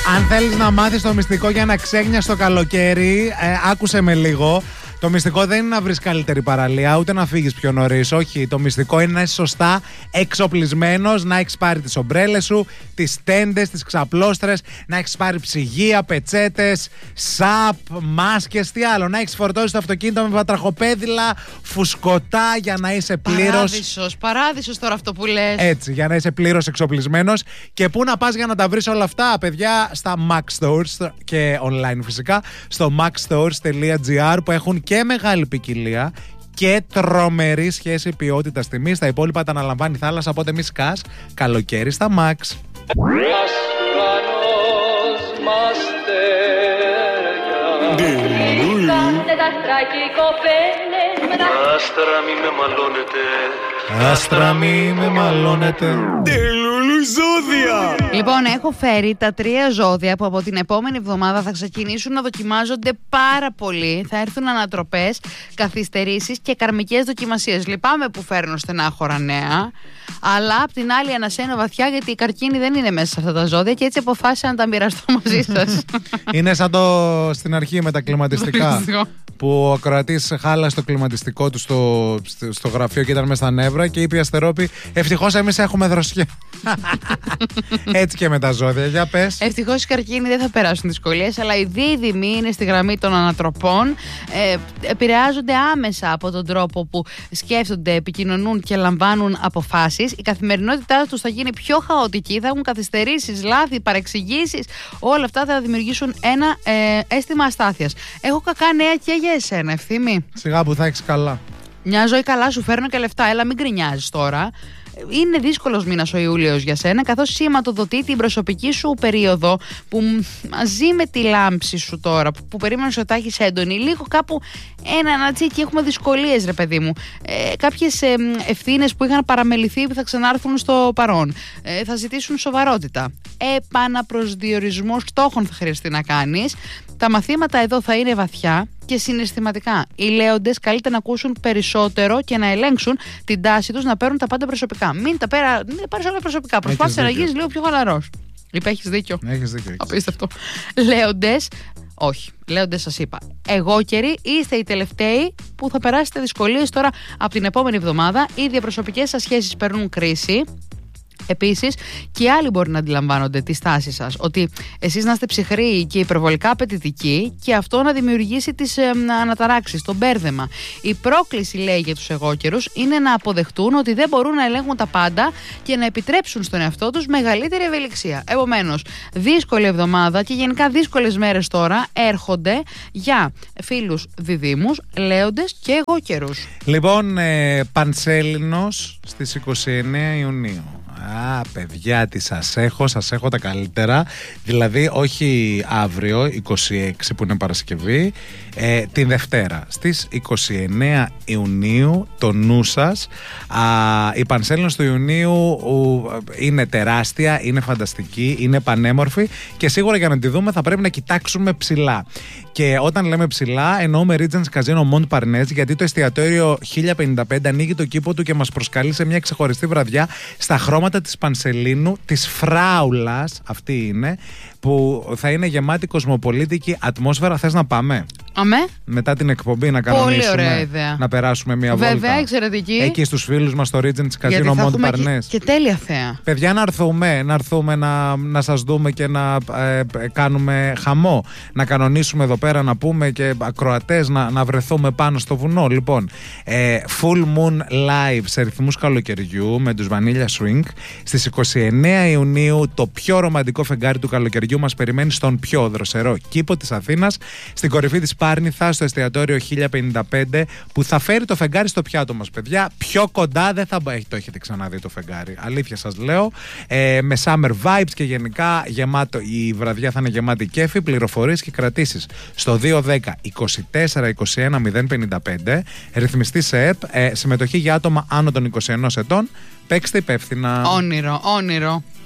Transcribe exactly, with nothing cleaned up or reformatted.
Αν θέλεις να μάθεις το μυστικό για να ξέγνιας το καλοκαίρι, ε, άκουσε με λίγο. Το μυστικό δεν είναι να βρεις καλύτερη παραλία, ούτε να φύγεις πιο νωρίς. Όχι, το μυστικό είναι να είσαι σωστά εξοπλισμένος, να έχεις πάρει τις ομπρέλες σου, τις τέντες, τις ξαπλώστρες, να έχεις πάρει ψυγεία, πετσέτες, σαπ, μάσκες, τι άλλο. Να έχεις φορτώσει το αυτοκίνητο με βατραχοπέδιλα, φουσκωτά για να είσαι πλήρως. Παράδεισος, παράδεισος τώρα αυτό που λες. Έτσι, για να είσαι πλήρως εξοπλισμένος. Και πού να πας για να τα βρεις όλα αυτά, παιδιά, στα Max Stores και online φυσικά, στο maxstores.gr που έχουν και μεγάλη ποικιλία και τρομερή σχέση ποιότητας τιμής. Τα υπόλοιπα τα αναλαμβάνει η θάλασσα, οπότε μη σκάς. Καλοκαίρι στα Max. Άστρα μη με μαλώνετε. Άστρα μη με μαλώνετε. Ζώδια! Λοιπόν, έχω φέρει τα τρία ζώδια που από την επόμενη εβδομάδα θα ξεκινήσουν να δοκιμάζονται πάρα πολύ. Θα έρθουν ανατροπές, καθυστερήσεις και καρμικές δοκιμασίες. Λυπάμαι που φέρνω στενάχωρα νέα, αλλά απ' την άλλη ανασένω βαθιά γιατί η καρκίνη δεν είναι μέσα σε αυτά τα ζώδια και έτσι αποφάσισα να τα μοιραστώ μαζί σας. Είναι σαν το στην αρχή με τα κλιματιστικά. Που ο ακροατής χάλασε το κλιματιστικό του στο, στο γραφείο και ήταν μέσα στα νεύρα και είπε η Αστερόπη, ευτυχώς εμείς έχουμε δροσιά. Έτσι και με τα ζώδια, για πες. Ευτυχώς οι καρκίνοι δεν θα περάσουν δυσκολίες, αλλά οι δίδυμοι είναι στη γραμμή των ανατροπών. Ε, επηρεάζονται άμεσα από τον τρόπο που σκέφτονται, επικοινωνούν και λαμβάνουν αποφάσεις. Η καθημερινότητά τους θα γίνει πιο χαοτική, θα έχουν καθυστερήσεις, λάθη, παρεξηγήσεις. Όλα αυτά θα δημιουργήσουν ένα ε, αίσθημα αστάθειας. Έχω κακά νέα και για εσένα, Ευθύμη. Σιγά που θα έχεις καλά. Μια ζωή καλά, σου φέρνω και λεφτά. Έλα, μην γκρινιάζεις τώρα. Είναι δύσκολος μήνας ο Ιούλιος για σένα, καθώς σηματοδοτεί την προσωπική σου περίοδο που μαζί με τη λάμψη σου τώρα, που, που περίμενες ότι θα έχεις έντονη, λίγο κάπου έναν και έχουμε δυσκολίες, ρε παιδί μου. Ε, κάποιες ε, ευθύνες που είχαν παραμεληθεί που θα ξανάρθουν στο παρόν. Ε, θα ζητήσουν σοβαρότητα. Επαναπροσδιορισμό στόχων θα χρειαστεί να κάνεις. Τα μαθήματα εδώ θα είναι βαθιά και συναισθηματικά. Οι λέοντες καλείται να ακούσουν περισσότερο και να ελέγξουν την τάση τους να παίρνουν τα πάντα προσωπικά. Μην τα πέρα, μην τα πάρεις όλα προσωπικά. Προσπάθησε να γίνεις λίγο πιο χαλαρός. Είπα, έχεις δίκιο. Έχεις δίκιο. Απίστευτο. Λέοντες, όχι. Λέοντες, σας είπα. Εγώ καιροί είστε οι τελευταίοι που θα περάσετε δυσκολίες τώρα από την επόμενη εβδομάδα. Οι διαπροσωπικές σας σχέσεις περνούν κρίση. Επίσης, και οι άλλοι μπορεί να αντιλαμβάνονται τη στάση σας. Ότι εσείς να είστε ψυχροί και υπερβολικά απαιτητικοί και αυτό να δημιουργήσει τις ε, αναταράξεις, το μπέρδεμα. Η πρόκληση, λέει, για τους εγώκερους είναι να αποδεχτούν ότι δεν μπορούν να ελέγχουν τα πάντα και να επιτρέψουν στον εαυτό τους μεγαλύτερη ευελιξία. Επομένως, δύσκολη εβδομάδα και γενικά δύσκολες μέρες τώρα έρχονται για φίλους διδύμους, λέοντες και εγώκερους. Λοιπόν, ε, Πανσέλινος στις είκοσι εννέα Ιουνίου. Α, παιδιά, τι σας έχω, σας έχω τα καλύτερα. Δηλαδή, όχι αύριο, είκοσι έξι που είναι Παρασκευή, ε, την Δευτέρα. Στις είκοσι εννέα Ιουνίου, το νου σας. Α, η Πανσέλινος του Ιουνίου ου, είναι τεράστια, είναι φανταστική, είναι πανέμορφη και σίγουρα για να τη δούμε θα πρέπει να κοιτάξουμε ψηλά. Και όταν λέμε ψηλά, εννοούμε Regents Casino Mont Parnasse, γιατί το εστιατόριο χίλια πενήντα πέντε ανοίγει το κήπο του και μας προσκαλεί σε μια ξεχωριστή βραδιά στα χρώματα της Πανσελίνου, της Φράουλας, αυτή είναι, που θα είναι γεμάτη κοσμοπολίτικη ατμόσφαιρα. Θες να πάμε? Αμέ. Μετά την εκπομπή να κανονίσουμε. Πολύ ωραία ιδέα. Να περάσουμε μια βόλτα. Βέβαια, εξαιρετική. Εκεί στους φίλους μας στο Regents Casino Mont Parnasse. Και, και τέλεια θέα. Παιδιά, να έρθουμε, να, έρθουμε να, να σας δούμε και να ε, κάνουμε χαμό. Να κανονίσουμε εδώ πέρα, να πούμε και ακροατές να, να βρεθούμε πάνω στο βουνό. Λοιπόν, ε, Full Moon Live σε ρυθμούς καλοκαιριού με τους Vanilla Swing. Στις είκοσι εννέα Ιουνίου το πιο ρομαντικό φεγγάρι του καλοκαιριού μας περιμένει στον πιο δροσερό κήπο της Αθήνας, στην κορυφή της Πάρνηθα, στο εστιατόριο χίλια πενήντα πέντε, που θα φέρει το φεγγάρι στο πιάτο μας, παιδιά. Πιο κοντά δεν θα έχει, το έχετε ξαναδεί το φεγγάρι. Αλήθεια σας λέω. Ε, με summer vibes και γενικά γεμάτο, η βραδιά θα είναι γεμάτη κέφι. Πληροφορίες και κρατήσεις στο δύο δέκα είκοσι τέσσερα είκοσι ένα μηδέν πενήντα πέντε. Ρυθμιστή σε ΕΠ. Ε, συμμετοχή για άτομα άνω των είκοσι ενός ετών. Παίξτε υπεύθυνα. Όνειρο, όνειρο.